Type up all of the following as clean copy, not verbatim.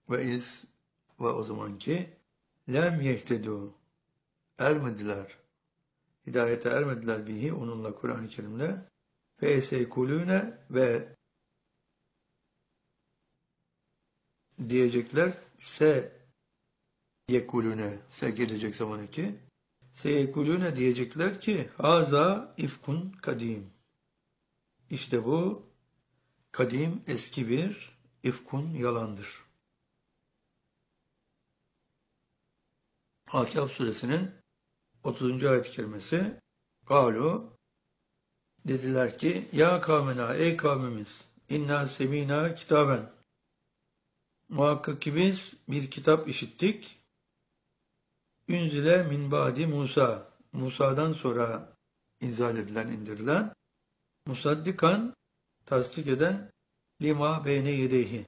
ve o zamanki lem yehtedu ermediler. Hidayete ermediler bihi onunla Kur'an-ı Kerim'de. Feseykulune ve diyecekler yekulune gelecek zaman iki. Seyekulune diyecekler ki haza ifkun kadim. İşte bu kadim eski bir ifkun yalandır. Ahkâf suresinin 30. ayet-i kerimesi Galu dediler ki ya kavmena ey kavmimiz inna semina kitaben muhakkak ki biz bir kitap işittik Ünzile min ba'di Musa Musa'dan sonra inzal edilen indirilen musaddikan tasdik eden lima beyne yedeyhi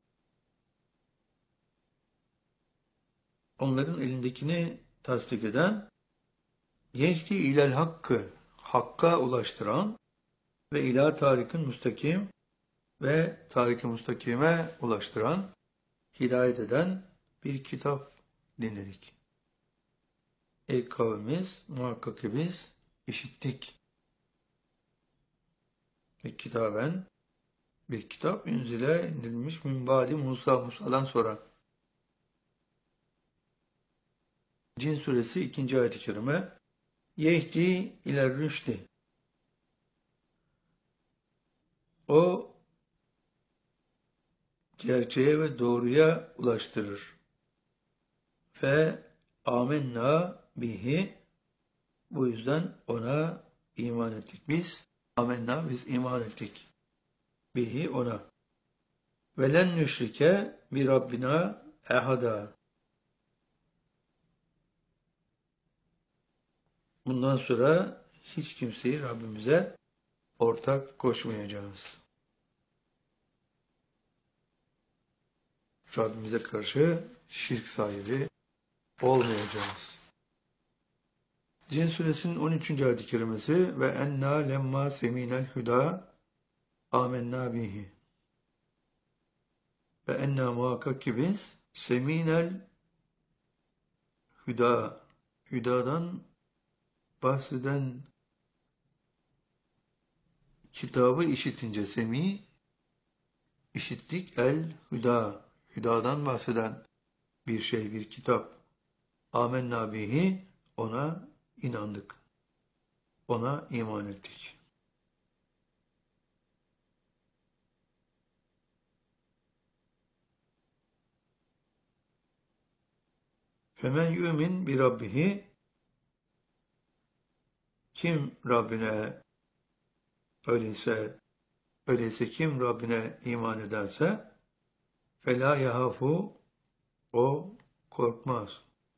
onların elindekini tasdik eden yehdi ilel hakkı hakka ulaştıran ve ila tarikin müstakim ve tarik-i müstakime ulaştıran, hidayet eden bir kitap dinledik. Ey kavmimiz, muhakkak ki biz işittik. Ve kitaben, bir kitap ünzile indirilmiş min ba'di Musa'dan sonra. Cin suresi 2. ayet-i kerime yehdi iler rüşdi o gerçeğe ve doğruya ulaştırır. Fe amenna bihi bu yüzden ona iman ettik. Biz amenna biz iman ettik. Bihi ona. Ve len nüşrike bi Rabbina ehada. Bundan sonra hiç kimseyi Rabbimize ortak koşmayacağız. Rabbimize karşı şirk sahibi olmayacağız. Cin suresinin 13. ayet-i kerimesi ve enna lemma seminel huda amenna bihi ve enna muhakkak ki biz seminel hüdadan bahseden kitabı işitince işittik hüdadan bahseden bir şey, bir kitap. Amenna bihi ona inandık. Ona iman ettik. Femen yu'min bi rabbihi kim Rabbine öyleyse kim Rabbine iman ederse fela yahafu o korkmaz.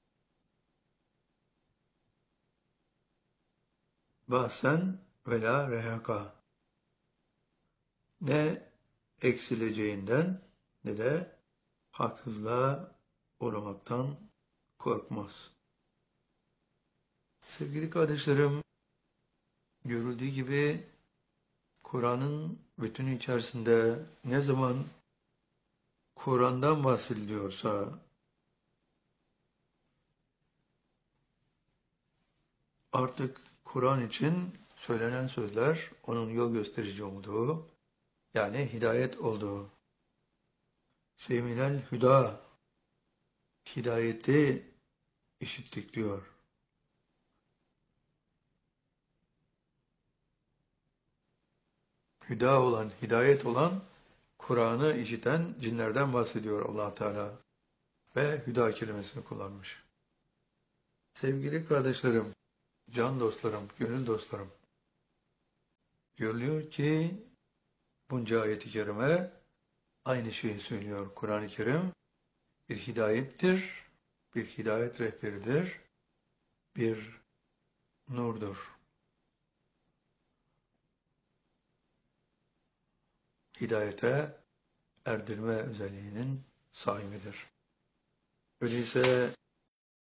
Bahsen vela rehaka ne eksileceğinden ne de haksızlığa uğramaktan korkmaz. Sevgili kardeşlerim, görüldüğü gibi Kur'an'ın bütünü içerisinde ne zaman Kur'an'dan bahsediliyorsa artık Kur'an için söylenen sözler onun yol gösterici olduğu yani hidayet olduğu seminel hüda hidayeti işittik diyor. Hidayet olan Kur'an'ı işiten cinlerden bahsediyor Allah Teala ve hüda kelimesini kullanmış. Sevgili kardeşlerim, can dostlarım, gönül dostlarım, görülüyor ki bunca ayet-i kerime aynı şeyi söylüyor Kur'an-ı Kerim. Bir hidayettir, bir hidayet rehberidir, bir nurdur. Hidayete erdirme özelliğinin sahibidir. Öyleyse